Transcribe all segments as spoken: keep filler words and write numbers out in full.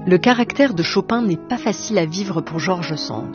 Le caractère de Chopin n'est pas facile à vivre pour George Sand.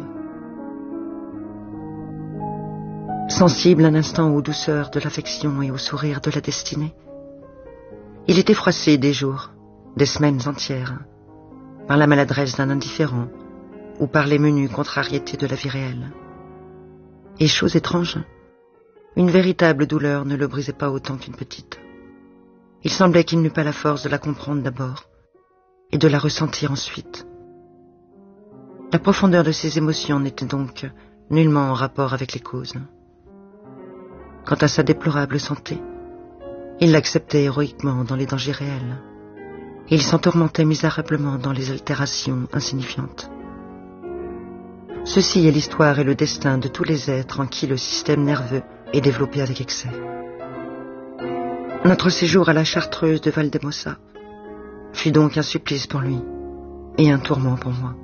Sensible un instant aux douceurs de l'affection et aux sourires de la destinée, il était froissé des jours, des semaines entières, par la maladresse d'un indifférent ou par les menues contrariétés de la vie réelle. Et chose étrange, une véritable douleur ne le brisait pas autant qu'une petite. Il semblait qu'il n'eût pas la force de la comprendre d'abord et de la ressentir ensuite. La profondeur de ses émotions n'était donc nullement en rapport avec les causes. Quant à sa déplorable santé, il l'acceptait héroïquement dans les dangers réels. Il s'en tourmentait misérablement dans les altérations insignifiantes. Ceci est l'histoire et le destin de tous les êtres en qui le système nerveux est développé avec excès. Notre séjour à la Chartreuse de Valdemosa fut donc un supplice pour lui et un tourment pour moi.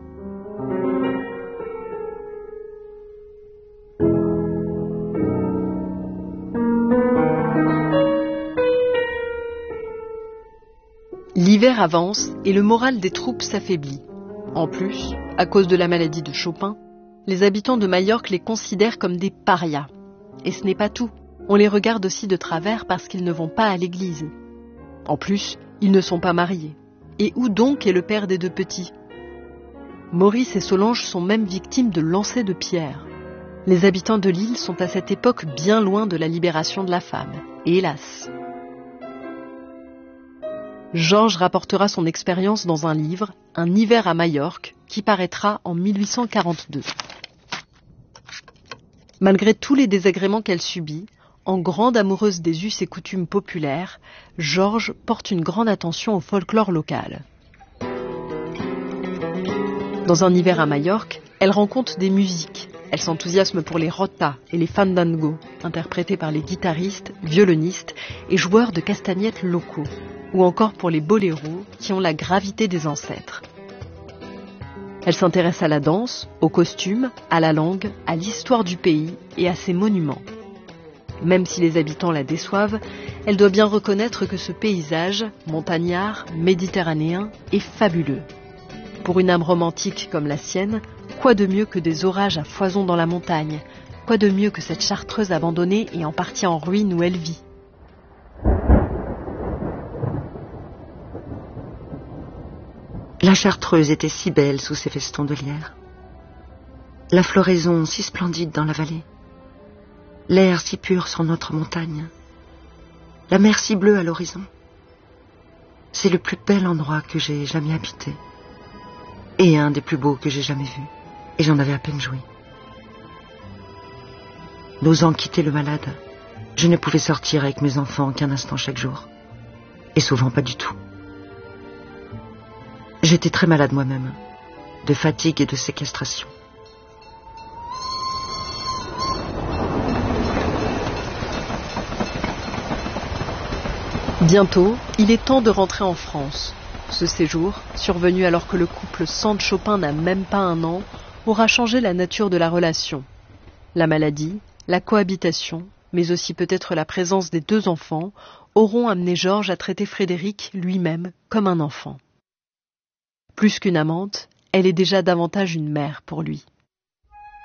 L'hiver avance et le moral des troupes s'affaiblit. En plus, à cause de la maladie de Chopin, les habitants de Majorque les considèrent comme des parias. Et ce n'est pas tout. On les regarde aussi de travers parce qu'ils ne vont pas à l'église. En plus, ils ne sont pas mariés. Et où donc est le père des deux petits ? Maurice et Solange sont même victimes de lancers de pierres. Les habitants de l'île sont à cette époque bien loin de la libération de la femme. Et hélas. Georges rapportera son expérience dans un livre, Un hiver à Majorque, qui paraîtra en mille huit cent quarante-deux. Malgré tous les désagréments qu'elle subit, en grande amoureuse des us et coutumes populaires, Georges porte une grande attention au folklore local. Dans Un hiver à Majorque, elle rencontre des musiques. Elle s'enthousiasme pour les rotas et les fandangos, interprétés par les guitaristes, violonistes et joueurs de castagnettes locaux, ou encore pour les boléros qui ont la gravité des ancêtres. Elle s'intéresse à la danse, aux costumes, à la langue, à l'histoire du pays et à ses monuments. Même si les habitants la déçoivent, elle doit bien reconnaître que ce paysage, montagnard, méditerranéen, est fabuleux. Pour une âme romantique comme la sienne, quoi de mieux que des orages à foison dans la montagne ? Quoi de mieux que cette Chartreuse abandonnée et en partie en ruine où elle vit ? La Chartreuse était si belle sous ses festons de lierre, la floraison si splendide dans la vallée, l'air si pur sur notre montagne, la mer si bleue à l'horizon. C'est le plus bel endroit que j'ai jamais habité, et un des plus beaux que j'ai jamais vus, et j'en avais à peine joui. N'osant quitter le malade, je ne pouvais sortir avec mes enfants qu'un instant chaque jour, et souvent pas du tout. J'étais très malade moi-même, de fatigue et de séquestration. Bientôt, il est temps de rentrer en France. Ce séjour, survenu alors que le couple Sand-Chopin n'a même pas un an, aura changé la nature de la relation. La maladie, la cohabitation, mais aussi peut-être la présence des deux enfants, auront amené Georges à traiter Frédéric lui-même comme un enfant. Plus qu'une amante, elle est déjà davantage une mère pour lui.